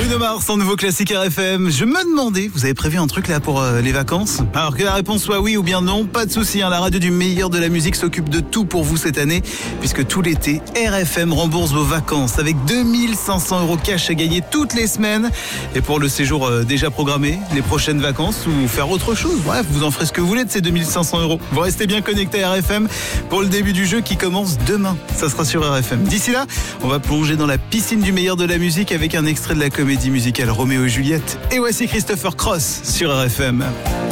Bruno Mars, en nouveau classique RFM. Je me demandais, vous avez prévu un truc là pour les vacances? Alors que la réponse soit oui ou bien non, pas de souci. La radio du meilleur de la musique s'occupe de tout pour vous cette année, puisque tout l'été, RFM rembourse vos vacances avec 2500 € cash à gagner toutes les semaines. Et pour le séjour déjà programmé, les prochaines vacances ou faire autre chose, bref, vous en ferez ce que vous voulez de ces 2500 €. Vous restez bien connectés à RFM pour le début du jeu qui commence demain. Ça sera sur RFM. D'ici là, on va plonger dans la piscine du meilleur de la musique avec un extrait de la comédie musicale Roméo et Juliette. Et voici Christopher Cross sur RFM.